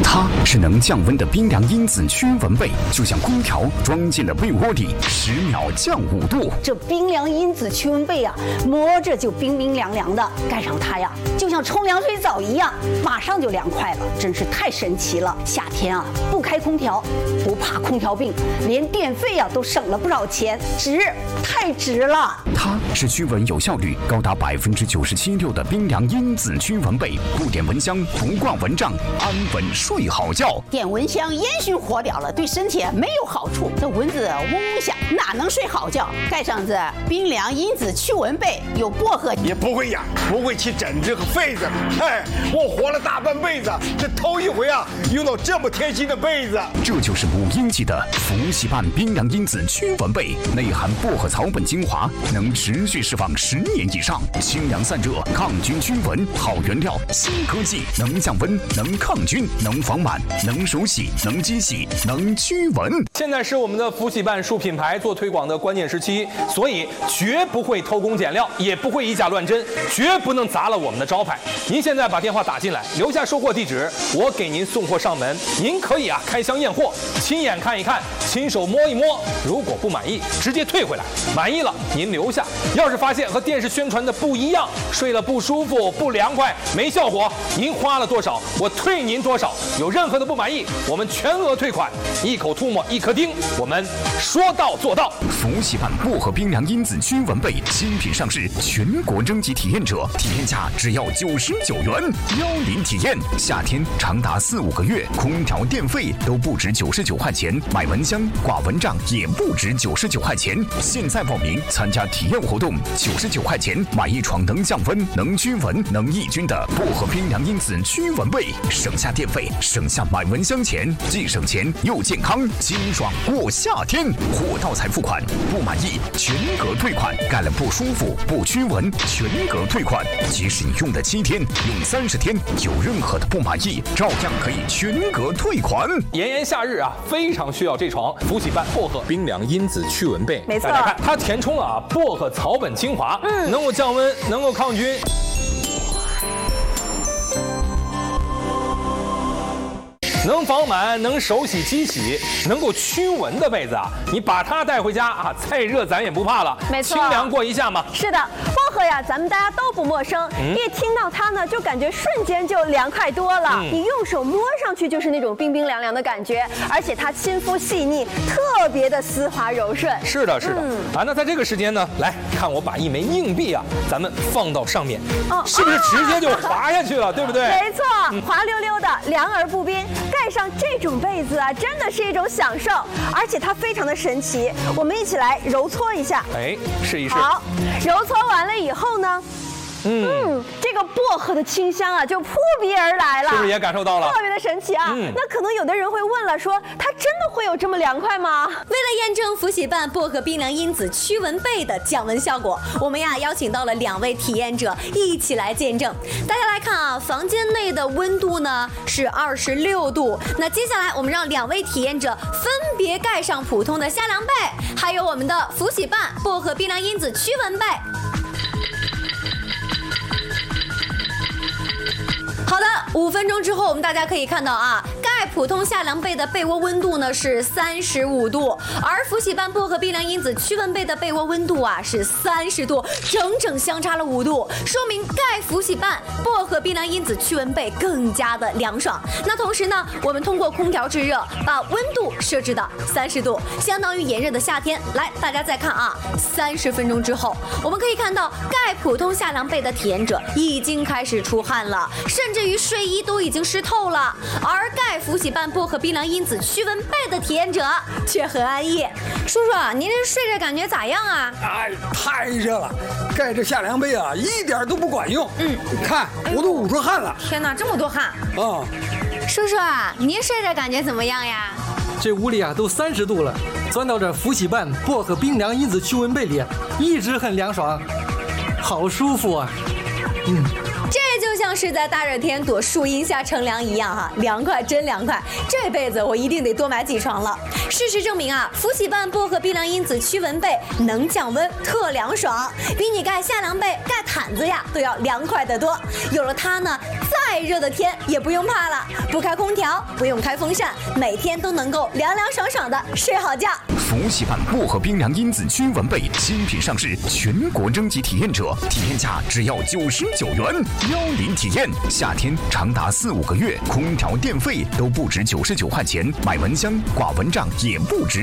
它是能降温的冰凉因子驱蚊被，就像空调装进了被窝里，10秒降5度。 这冰凉因子驱蚊被啊，摸着就冰冰凉凉的，盖上它呀，就像冲凉水澡一样，马上就凉快了，真是太神奇了。夏天啊，不开空调，不怕空调病，连电费啊都省了不少钱，值，太值了。 它是驱蚊有效率高达97.6%的冰凉因子驱蚊被，不点蚊香，不挂蚊帐，安稳睡好觉。 点蚊香烟熏火燎了，对身体没有好处。这蚊子嗡嗡响，哪能睡好觉？盖上这冰凉因子驱蚊被，有薄荷也不会痒，不会起疹子和痱子。哎，我活了大半辈子，这头一回啊用到这么贴心的被子。 这就是5英级的福喜办冰凉因子驱蚊被，内含薄荷草本精华，能持续释放10年以上，清凉散热，抗菌驱蚊，好原料，新科技，能降温，能抗菌，能防螨，能手洗，能机洗，能驱蚊。 现在是我们的福喜办树品牌做推广的关键时期，所以绝不会偷工减料，也不会以假乱真，绝不能砸了我们的招牌。您现在把电话打进来，留下收货地址，我给您送货上门。您可以开箱验货，亲眼看一看，亲手摸一摸。如果不满意，直接退回来；满意了，您留下。要是发现和电视宣传的不一样，睡了不舒服、不凉快、没效果，您花了多少，我退您多少。有任何的不满意，我们全额退款。一口唾沫一颗钉，我们说到做到。 福喜办薄荷冰凉因子驱蚊被新品上市，全国征集体验者，体验价只要99元，邀您体验。夏天长达4-5个月，空调电费都不止99块钱，买蚊香挂蚊帐也不止99块钱。现在报名参加体验活动，99块钱买一床能降温、能驱蚊、能抑菌的薄荷冰凉因子驱蚊被，省下电费，省下买蚊香钱，既省钱又健康，清爽过夏天。货到才付款，不满意全额退款，盖了不舒服不驱蚊全额退款。即使你用的7天，用30天，有任何的不满意，照样可以全额退款。 炎炎夏日啊，非常需要这床福喜办薄荷冰凉因子驱蚊被。 没错， 大家看它填充了薄荷草本精华，能够降温，能够抗菌。能防螨，能手洗机洗，能够驱蚊的被子啊，你把它带回家啊，再热咱也不怕了， 没错， 清凉过一下嘛。 是的，薄荷呀，咱们大家都不陌生，一听到它呢，就感觉瞬间就凉快多了。你用手摸上去就是那种冰冰凉凉的感觉，而且它亲肤细腻，特别的丝滑柔顺。 是的，是的。那在这个时间呢，来看我把一枚硬币啊，咱们放到上面，是不是直接就滑下去了，对不对？ 没错，滑溜溜的，凉而不冰。盖上这种被子啊，真的是一种享受，而且它非常的神奇。我们一起来揉搓一下， 试一试。 好，揉搓完了以后呢，这个薄荷的清香啊，就扑鼻而来了， 是不是也感受到了？ 特别的神奇啊！那可能有的人会问了，说它真的会有这么凉快吗？ 为了验证福喜办薄荷冰凉因子驱蚊被的降温效果，我们邀请到了2位体验者一起来见证。大家来看啊，房间内的温度呢是26度。那接下来我们让2位体验者分别盖上普通的夏凉被，还有我们的福喜办薄荷冰凉因子驱蚊被。好的，5分钟之后，我们大家可以看到啊，盖普通夏凉被的被窝温度呢是35度，而福喜办薄荷冰凉因子驱蚊被的被窝温度啊是30度，整整相差了5度，说明盖福喜办薄荷冰凉因子驱蚊被更加的凉爽。那同时呢，我们通过空调制热，把温度设置到30度，相当于炎热的夏天。来，大家再看啊，30分钟之后，我们可以看到盖普通夏凉被的体验者已经开始出汗了，甚至于睡衣都已经湿透了，而盖福喜办薄荷冰凉因子驱蚊被的体验者却很安逸。叔叔，您这睡着感觉咋样啊？ 哎，太热了，盖着夏凉被啊，一点都不管用。看我都捂出汗了。 天哪，这么多汗啊！ 叔叔啊，您睡着感觉怎么样呀？ 这屋里啊都30度了，钻到这福喜办薄荷冰凉因子驱蚊被里，一直很凉爽，好舒服啊。 这就像像是在大热天躲树荫下乘凉一样哈，凉快真凉快。这辈子我一定得多买几床了。事实证明啊，福喜伴薄荷冰凉因子驱蚊被能降温，特凉爽，比你盖夏凉被、盖毯子呀都要凉快得多。有了它呢，再热的天也不用怕了，不开空调，不用开风扇，每天都能够凉凉爽爽的睡好觉。 福喜伴薄荷冰凉因子驱蚊被新品上市，全国征集体验者，体验价只要99元，邀您体验。夏天长达4-5个月，空调电费都不止99块钱，买蚊香、挂蚊帐也不止